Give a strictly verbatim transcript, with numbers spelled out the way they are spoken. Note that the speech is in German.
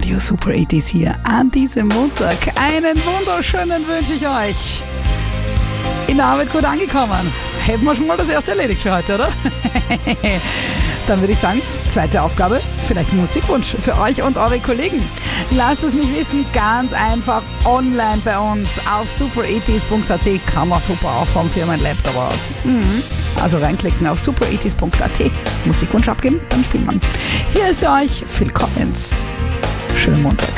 Radio Super achtziger hier an diesem Montag. Einen wunderschönen wünsche ich euch. In der Arbeit gut angekommen. Hätten wir schon mal das erste erledigt für heute, oder? Dann würde ich sagen, zweite Aufgabe, vielleicht ein Musikwunsch für euch und eure Kollegen. Lasst es mich wissen, ganz einfach online bei uns auf super achtzig punkt at. Kann man super auch vom Firmenlaptop aus. Mhm. Also reinklicken auf super achtzig punkt at, Musikwunsch abgeben, dann spielt man. Hier ist für euch Phil Collins. Schönen Montag.